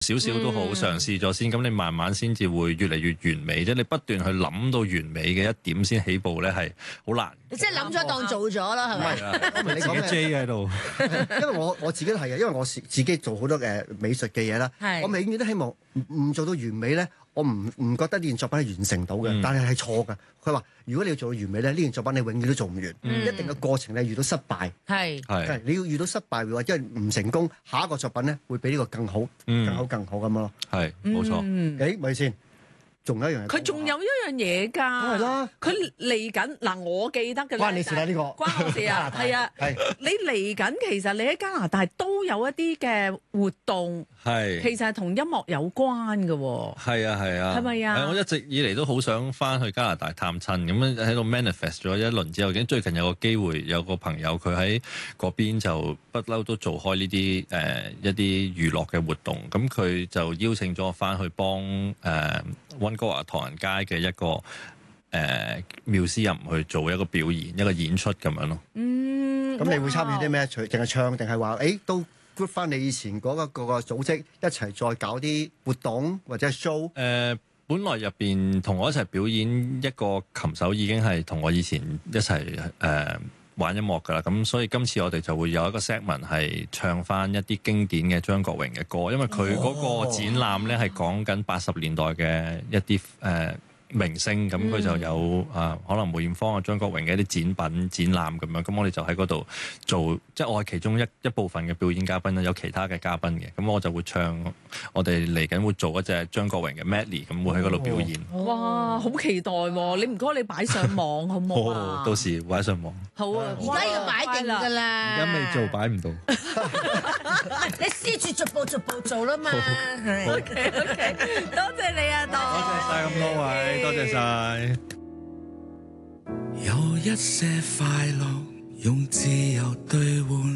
少少都好，嘗試咗先，咁你慢慢先至會越嚟越完美。即係你不斷去諗到完美嘅一點先起步咧，係好難。 你即係諗咗當做咗啦，係咪？ 我明你講嘅 J 喺度， 因為我自己都係嘅，因為我自己做好多美術嘅嘢啦，我永遠都希望唔做到完美咧。我唔覺得呢件作品係完成到嘅，但係錯㗎。佢話：如果你要做到完美咧，呢件作品你永遠都做唔完，一定嘅過程你遇到失敗，係你要遇到失敗或者唔成功，下一個作品咧會比呢個更好、更好咁咯。 係冇錯。 咪先，仲有一樣嘢， 佢仲有一樣嘢㗎。 梗係啦， 佢嚟緊嗱，我記得嘅關你事啦呢個， 關我事啊，係啊，你嚟緊其實你喺加拿大都有一啲嘅活動。 係， 其實係同音樂有關嘅喎。 係啊，係啊， 係咪啊？ 我一直以嚟都好想翻去加拿大探親，咁樣喺度 manifest 咗一輪之後，最近有個機會，有個朋友佢喺嗰邊就不嬲都做開呢啲一啲娛樂嘅活動，咁佢就邀請咗我翻去幫溫哥華唐人街嘅一個museum去做一個表演，一個演出咁樣咯。 咁你會參與啲咩？除淨係唱定係話都group 翻你以前嗰個組織一齊再搞啲活動或者 show？ 本來入邊同我一齊表演一個琴手已經係同我以前一齊玩音樂㗎啦，咁所以今次我哋就會有一個 segment 係唱翻一啲經典嘅張國榮嘅歌，因為佢嗰個展覽咧係講緊80年代嘅一啲明星，咁佢就有可能梅艷芳啊、張國榮嘅一啲展品展覽咁樣，咁我哋就喺嗰度做，即係我係其中一部分嘅表演嘉賓啦，有其他嘅嘉賓嘅，咁我就會唱，我哋嚟緊會做一隻張國榮嘅 medley， 咁會喺嗰度表演。 哇，好期待喎！你唔該你擺上網好唔好啊？ 到時擺上網。 好啊， 而家要擺定㗎啦。 而家未做，擺唔到。 你試住逐步逐步做啦嘛。 OK，多謝你啊， 多謝晒咁多位。多謝晒。 有一些快樂用自由兌換，